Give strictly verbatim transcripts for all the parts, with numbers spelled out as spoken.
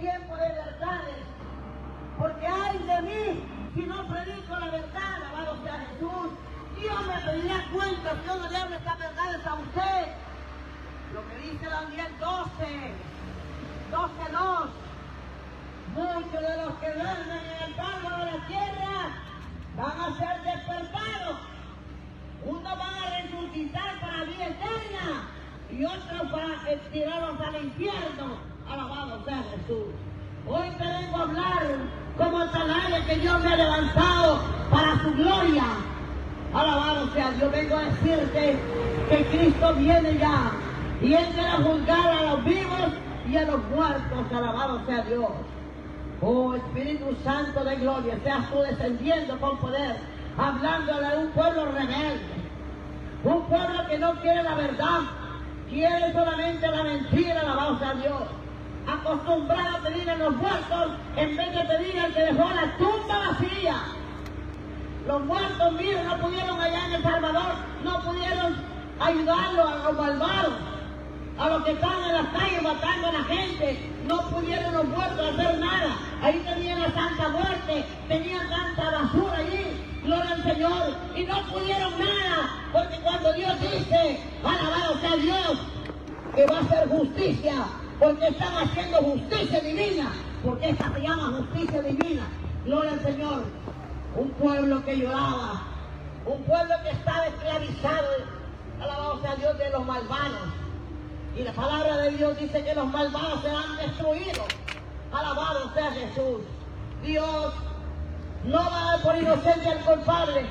tiempo de verdades. Porque ay de mí si no predico la verdad, alabado sea Jesús. Dios me pedirá cuenta si yo no le hablo estas verdades a usted. Lo que dice Daniel doce, doce dos. Muchos de los que duermen en el polvo de la tierra van a ser despertados. Unos van a resucitar para vida eterna y otros van a tirarlos al infierno. Alabado sea Jesús. Hoy te vengo a hablar como atalaya que Dios me ha levantado para su gloria. Alabado sea Dios. Vengo a decirte que Cristo viene ya y Él quiere juzgar a los vivos y a los muertos. Alabado sea Dios. Oh Espíritu Santo de gloria, seas tú descendiendo con poder, hablándole a un pueblo rebelde, un pueblo que no quiere la verdad, quiere solamente la mentira. Alabado sea Dios. Acostumbrado a pedir a los muertos en vez de pedir al que dejó la tumba vacía. Los muertos, miren, no pudieron allá en El Salvador, no pudieron ayudarlos a los malvados, a los que están en las calles matando a la gente. No pudieron los muertos hacer nada. Ahí tenían la santa muerte, tenían tanta basura allí, gloria al Señor, y no pudieron nada, porque cuando Dios dice, alabado sea Dios, que va a hacer justicia, porque están haciendo justicia divina, porque esta se llama justicia divina, gloria al Señor. Un pueblo que lloraba, un pueblo que estaba esclavizado, alabado sea Dios, de los malvados. Y la palabra de Dios dice que los malvados serán destruidos. Alabado sea Jesús. Dios no va a dar por inocente al culpable.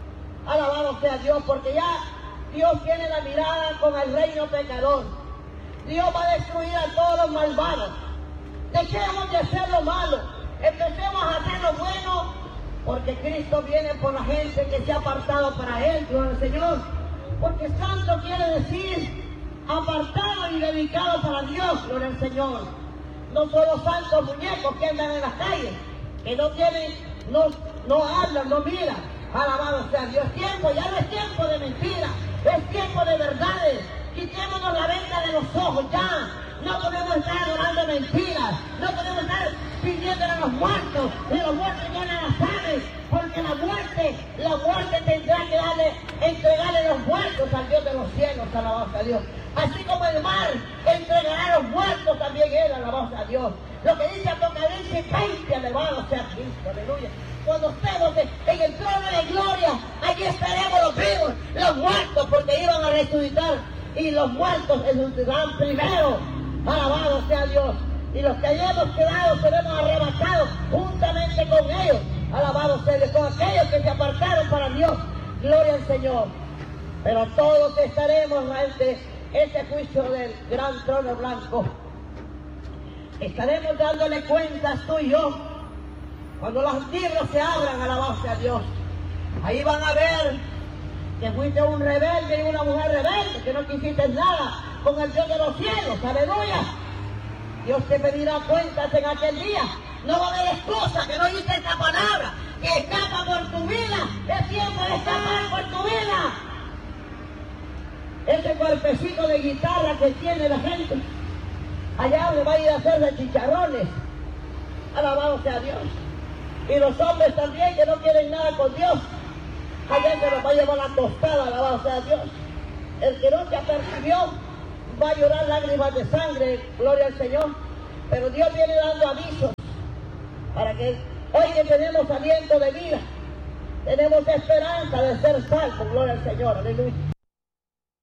Alabado sea Dios, porque ya Dios tiene la mirada con el reino pecador. Dios va a destruir a todos los malvados. Dejemos de hacer lo malo, empecemos a hacer lo bueno, porque Cristo viene por la gente que se ha apartado para Él, gloria al Señor. Porque santo quiere decir apartado y dedicado para Dios, gloria al Señor. No solo santos muñecos que andan en las calles, que no tienen, no, no hablan, no miran. Alabado sea Dios. Es tiempo, ya no es tiempo de mentiras, es tiempo de verdades. Quitémonos la venda de los ojos ya. No podemos estar adorando mentiras, no podemos estar pidiendo a los muertos, y los muertos ya no la saben, porque la muerte, la muerte tendrá que darle, entregarle los muertos al Dios de los cielos, alabado sea Dios. Así como el mar entregará a los muertos, también Él, alabado sea Dios. Lo que dice Apocalipsis veinte, alabado sea Cristo, aleluya. Cuando estemos en el trono de gloria, allí estaremos los vivos, los muertos, porque iban a resucitar, y los muertos resucitarán primero. Alabado sea Dios. Y los que hayamos quedado seremos arrebatados juntamente con ellos. Alabado sea Dios. Con aquellos que se apartaron para Dios. Gloria al Señor. Pero todos estaremos ante ese juicio del gran trono blanco. Estaremos dándole cuentas tú y yo. Cuando los libros se abran, alabado sea Dios. Ahí van a ver que fuiste un rebelde y una mujer rebelde, que no quisiste nada con el Dios de los cielos, aleluya. Dios te pedirá cuentas en aquel día. No va a haber excusa que no dice esta palabra, que escapa por tu vida. Es tiempo de escapar por tu vida. Ese cuerpecito de guitarra que tiene la gente, allá le va a ir a hacer de chicharrones. Alabado sea Dios. Y los hombres también que no quieren nada con Dios, allá se los va a llevar la tostada, alabado sea Dios. El que no se apercibió va a llorar lágrimas de sangre, gloria al Señor. Pero Dios viene dando avisos para que hoy que tenemos aliento de vida, tenemos esperanza de ser salvos, gloria al Señor, aleluya.